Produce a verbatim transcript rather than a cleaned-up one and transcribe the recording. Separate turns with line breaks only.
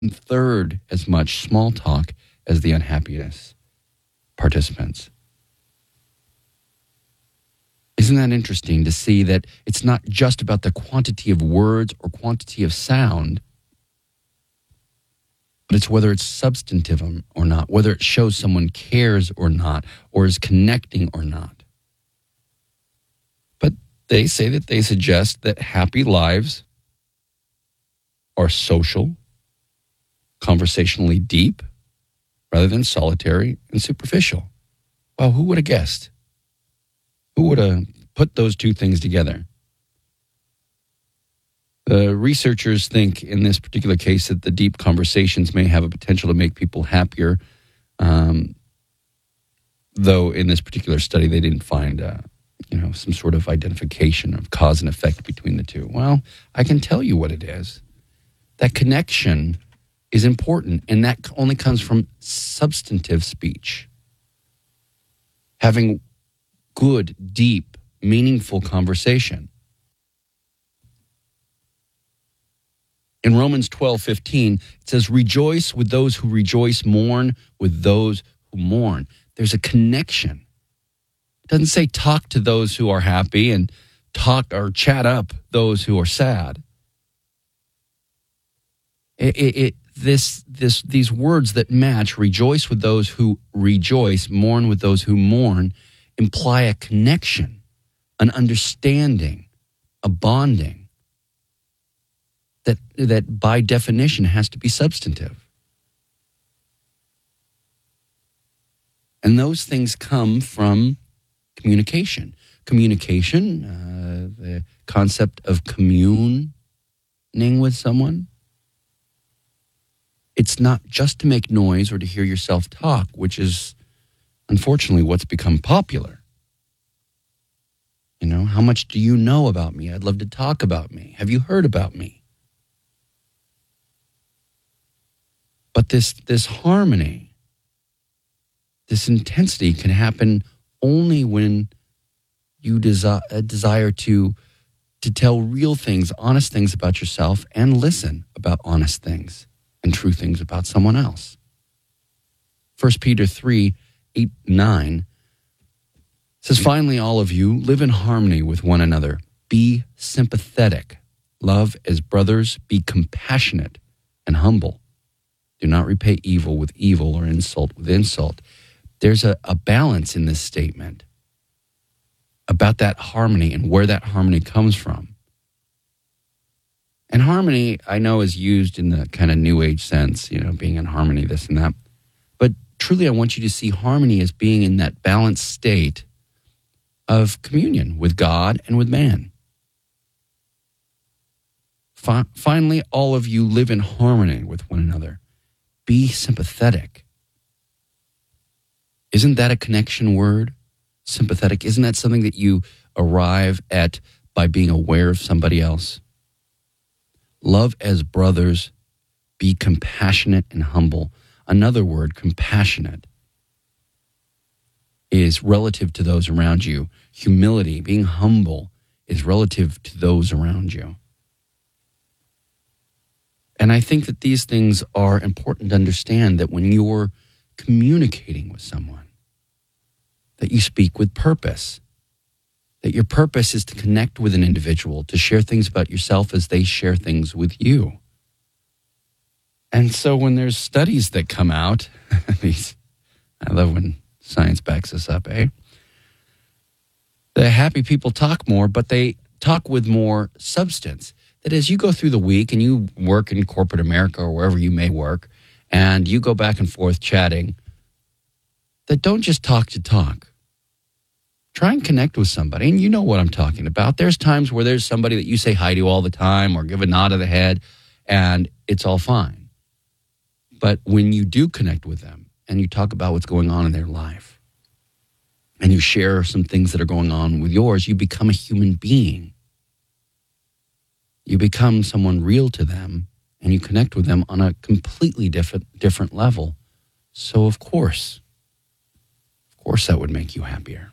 third as much small talk as the unhappiness participants. Isn't that interesting to see that it's not just about the quantity of words or quantity of sound, but it's whether it's substantive or not, whether it shows someone cares or not, or is connecting or not. But they say that they suggest that happy lives are social, conversationally deep, rather than solitary and superficial. Well, who would have guessed? Who would have put those two things together? The researchers think in this particular case that the deep conversations may have a potential to make people happier, um, though in this particular study they didn't find uh, you know, some sort of identification of cause and effect between the two. Well, I can tell you what it is. That connection is important, and that only comes from substantive speech. Having good, deep, meaningful conversation. In Romans twelve fifteen, it says, rejoice with those who rejoice, mourn with those who mourn. There's a connection. It doesn't say talk to those who are happy and talk or chat up those who are sad. It, it, it, this, this, these words that match, rejoice with those who rejoice, mourn with those who mourn, imply a connection, an understanding, a bonding that, that by definition has to be substantive. And those things come from communication. Communication, uh, the concept of communing with someone. It's not just to make noise or to hear yourself talk, which is unfortunately what's become popular. You know, how much do you know about me? I'd love to talk about me. Have you heard about me? But this, this harmony, this intensity can happen only when you desi- uh, desire to, to tell real things, honest things about yourself, and listen about honest things and true things about someone else. First Peter three, eight, nine says, finally, all of you, live in harmony with one another. Be sympathetic. Love as brothers. Be compassionate and humble. Do not repay evil with evil or insult with insult. There's a, a balance in this statement about that harmony and where that harmony comes from. And harmony, I know, is used in the kind of new age sense, you know, being in harmony, this and that. But truly, I want you to see harmony as being in that balanced state of communion with God and with man. Fi- finally, all of you live in harmony with one another. Be sympathetic. Isn't that a connection word? Sympathetic. Isn't that something that you arrive at by being aware of somebody else? Love as brothers. Be compassionate and humble. Another word, compassionate, is relative to those around you. Humility, being humble, is relative to those around you. And I think that these things are important to understand, that when you're communicating with someone, that you speak with purpose, that your purpose is to connect with an individual, to share things about yourself as they share things with you. And so when there's studies that come out, these, I love when science backs us up, eh? The happy people talk more, but they talk with more substance. That as you go through the week and you work in corporate America or wherever you may work, and you go back and forth chatting, that don't just talk to talk. Try and connect with somebody, and you know what I'm talking about. There's times where there's somebody that you say hi to all the time or give a nod of the head, and it's all fine. But when you do connect with them and you talk about what's going on in their life and you share some things that are going on with yours, you become a human being. You become someone real to them, and you connect with them on a completely different, different level. So of course, of course that would make you happier.